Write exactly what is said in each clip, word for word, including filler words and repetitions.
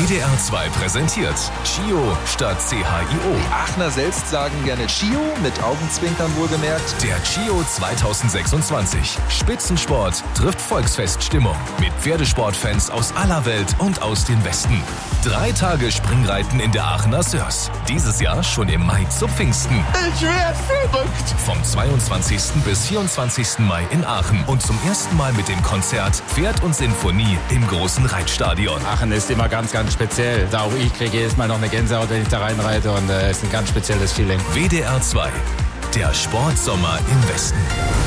D R zwei präsentiert Chio statt C H I O. Die Aachener selbst sagen gerne Chio, mit Augenzwinkern wohlgemerkt. Der Chio zweitausendsechsundzwanzig. Spitzensport trifft Volksfeststimmung. Mit Pferdesportfans aus aller Welt und aus den Westen. Drei Tage Springreiten in der Aachener Sörs. Dieses Jahr schon im Mai zu Pfingsten. Ich werd verrückt! Vom zweiundzwanzigsten bis vierundzwanzigsten Mai in Aachen. Und zum ersten Mal mit dem Konzert Pferd und Sinfonie im großen Reitstadion. Aachen ist immer ganz, ganz speziell. Auch ich kriege jedes Mal noch eine Gänsehaut, wenn ich da reinreite, und es äh, ist ein ganz spezielles Feeling. W D R zwei, der Sportsommer im Westen.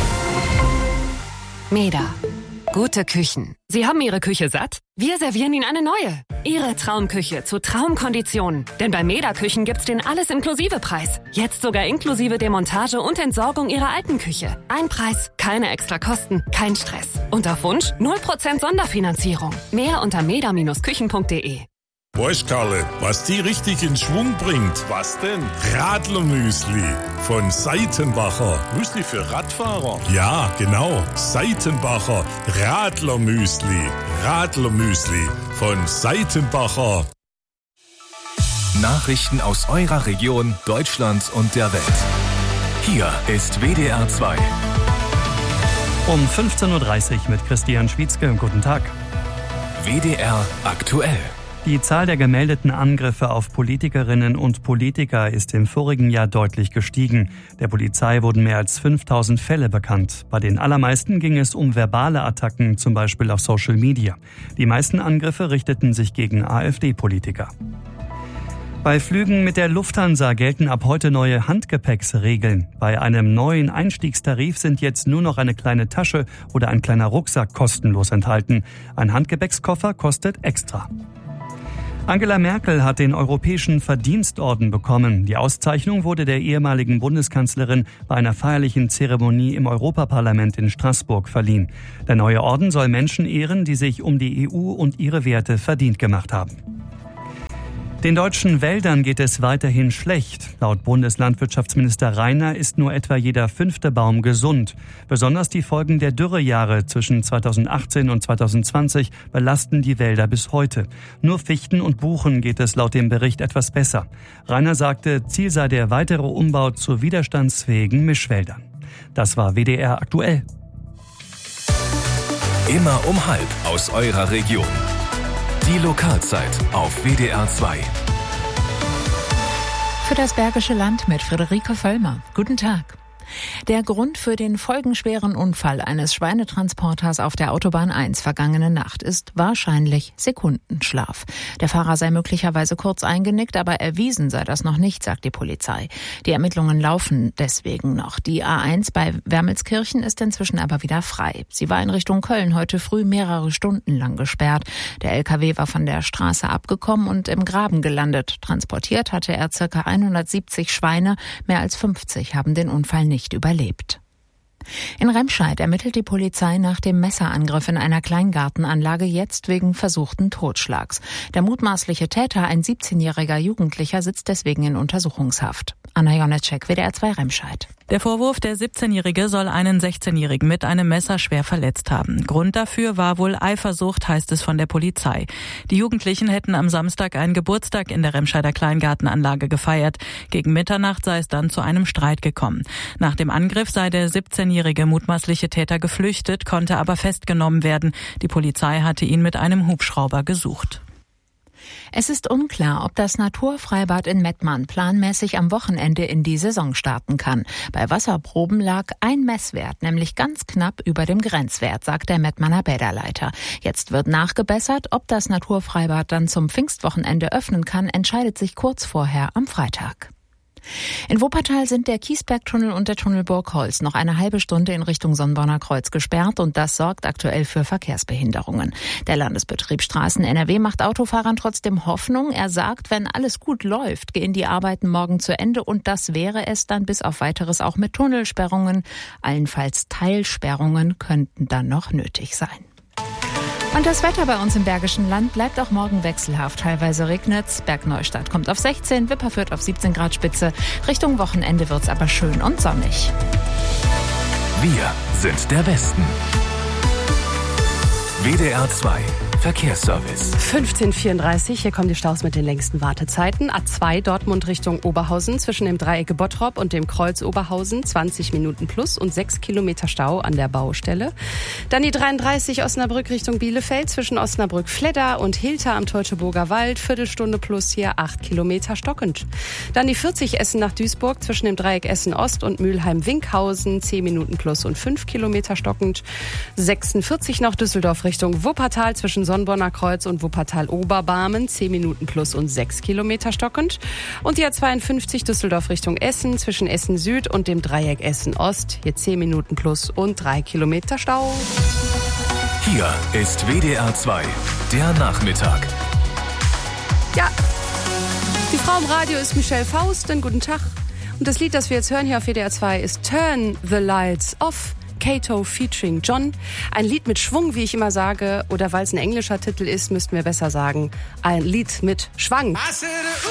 Meda. Gute Küchen. Sie haben Ihre Küche satt? Wir servieren Ihnen eine neue. Ihre Traumküche zu Traumkonditionen. Denn bei Meda Küchen gibt's den Alles-Inklusive-Preis. Jetzt sogar inklusive Demontage und Entsorgung Ihrer alten Küche. Ein Preis, keine extra Kosten, kein Stress. Und auf Wunsch null Prozent Sonderfinanzierung. Mehr unter meda Bindestrich küchen punkt de. Weißt, Karle, was die richtig in Schwung bringt? Was denn? Radlermüsli von Seitenbacher. Müsli für Radfahrer? Ja, genau. Seitenbacher Radlermüsli. Radlermüsli von Seitenbacher. Nachrichten aus eurer Region, Deutschland und der Welt. Hier ist W D R zwei. Um fünfzehn Uhr dreißig mit Christian Schwietzke. Guten Tag. W D R aktuell. Die Zahl der gemeldeten Angriffe auf Politikerinnen und Politiker ist im vorigen Jahr deutlich gestiegen. Der Polizei wurden mehr als fünftausend Fälle bekannt. Bei den allermeisten ging es um verbale Attacken, zum Beispiel auf Social Media. Die meisten Angriffe richteten sich gegen AfD-Politiker. Bei Flügen mit der Lufthansa gelten ab heute neue Handgepäcksregeln. Bei einem neuen Einstiegstarif sind jetzt nur noch eine kleine Tasche oder ein kleiner Rucksack kostenlos enthalten. Ein Handgepäckskoffer kostet extra. Angela Merkel hat den Europäischen Verdienstorden bekommen. Die Auszeichnung wurde der ehemaligen Bundeskanzlerin bei einer feierlichen Zeremonie im Europaparlament in Straßburg verliehen. Der neue Orden soll Menschen ehren, die sich um die E U und ihre Werte verdient gemacht haben. Den deutschen Wäldern geht es weiterhin schlecht. Laut Bundeslandwirtschaftsminister Rainer ist nur etwa jeder fünfte Baum gesund. Besonders die Folgen der Dürrejahre zwischen zweitausendachtzehn und zweitausendzwanzig belasten die Wälder bis heute. Nur Fichten und Buchen geht es laut dem Bericht etwas besser. Rainer sagte, Ziel sei der weitere Umbau zu widerstandsfähigen Mischwäldern. Das war W D R aktuell. Immer um halb aus eurer Region. Die Lokalzeit auf W D R zwei. Für das Bergische Land mit Friederike Völlmer. Guten Tag. Der Grund für den folgenschweren Unfall eines Schweinetransporters auf der Autobahn eins vergangene Nacht ist wahrscheinlich Sekundenschlaf. Der Fahrer sei möglicherweise kurz eingenickt, aber erwiesen sei das noch nicht, sagt die Polizei. Die Ermittlungen laufen deswegen noch. Die A eins bei Wermelskirchen ist inzwischen aber wieder frei. Sie war in Richtung Köln heute früh mehrere Stunden lang gesperrt. Der L K W war von der Straße abgekommen und im Graben gelandet. Transportiert hatte er ca. hundertsiebzig Schweine. Mehr als fünfzig haben den Unfall nicht nicht überlebt. In Remscheid ermittelt die Polizei nach dem Messerangriff in einer Kleingartenanlage jetzt wegen versuchten Totschlags. Der mutmaßliche Täter, ein siebzehnjähriger Jugendlicher, sitzt deswegen in Untersuchungshaft. Anna Jonetschek, W D R zwei Remscheid. Der Vorwurf, der siebzehnjährige soll einen sechzehnjährigen mit einem Messer schwer verletzt haben. Grund dafür war wohl Eifersucht, heißt es von der Polizei. Die Jugendlichen hätten am Samstag einen Geburtstag in der Remscheider Kleingartenanlage gefeiert. Gegen Mitternacht sei es dann zu einem Streit gekommen. Nach dem Angriff sei der siebzehnjährige mutmaßliche Täter geflüchtet, konnte aber festgenommen werden. Die Polizei hatte ihn mit einem Hubschrauber gesucht. Es ist unklar, ob das Naturfreibad in Mettmann planmäßig am Wochenende in die Saison starten kann. Bei Wasserproben lag ein Messwert, nämlich ganz knapp über dem Grenzwert, sagt der Mettmanner Bäderleiter. Jetzt wird nachgebessert, ob das Naturfreibad dann zum Pfingstwochenende öffnen kann, entscheidet sich kurz vorher am Freitag. In Wuppertal sind der Kiesbergtunnel und der Tunnel Burgholz noch eine halbe Stunde in Richtung Sonnborner Kreuz gesperrt und das sorgt aktuell für Verkehrsbehinderungen. Der Landesbetrieb Straßen N R W macht Autofahrern trotzdem Hoffnung. Er sagt, wenn alles gut läuft, gehen die Arbeiten morgen zu Ende und das wäre es dann bis auf Weiteres auch mit Tunnelsperrungen. Allenfalls Teilsperrungen könnten dann noch nötig sein. Und das Wetter bei uns im Bergischen Land bleibt auch morgen wechselhaft. Teilweise regnet's. Bergneustadt kommt auf sechzehn, Wipperfürth auf siebzehn Grad Spitze. Richtung Wochenende wird's aber schön und sonnig. Wir sind der Westen. W D R zwei Verkehrsservice. fünfzehn Uhr vierunddreißig, hier kommen die Staus mit den längsten Wartezeiten. A zwei Dortmund Richtung Oberhausen zwischen dem Dreieck Bottrop und dem Kreuz Oberhausen, zwanzig Minuten plus und sechs Kilometer Stau an der Baustelle. Dann die dreiunddreißig Osnabrück Richtung Bielefeld zwischen Osnabrück-Fledder und Hilter am Teutoburger Wald, Viertelstunde plus hier acht Kilometer stockend. Dann die vierzig Essen nach Duisburg zwischen dem Dreieck Essen Ost und Mülheim-Winkhausen, zehn Minuten plus und fünf Kilometer stockend. sechsundvierzig nach Düsseldorf Richtung Wuppertal zwischen Sonnborner Kreuz und Wuppertal-Oberbarmen, zehn Minuten plus und sechs Kilometer stockend. Und die A zweiundfünfzig Düsseldorf Richtung Essen zwischen Essen Süd und dem Dreieck Essen Ost, hier zehn Minuten plus und drei Kilometer Stau. Hier ist W D R zwei, der Nachmittag. Ja, die Frau im Radio ist Michelle Faust, einen guten Tag. Und das Lied, das wir jetzt hören hier auf W D R zwei, ist Turn the Lights Off. Kato featuring John. Ein Lied mit Schwung, wie ich immer sage, oder weil es ein englischer Titel ist, müssten wir besser sagen, ein Lied mit Schwang.